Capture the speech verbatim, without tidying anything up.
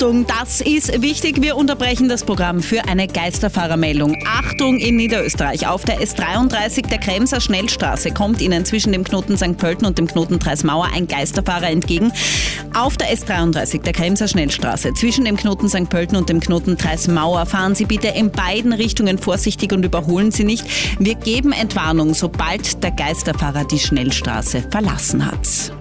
Achtung, das ist wichtig. Wir unterbrechen das Programm für eine Geisterfahrermeldung. Achtung in Niederösterreich. Auf der S dreiunddreißig der Kremser Schnellstraße kommt Ihnen zwischen dem Knoten Sankt Pölten und dem Knoten Treismauer ein Geisterfahrer entgegen. Auf der S dreiunddreißig der Kremser Schnellstraße zwischen dem Knoten Sankt Pölten und dem Knoten Treismauer fahren Sie bitte in beiden Richtungen vorsichtig und überholen Sie nicht. Wir geben Entwarnung, sobald der Geisterfahrer die Schnellstraße verlassen hat.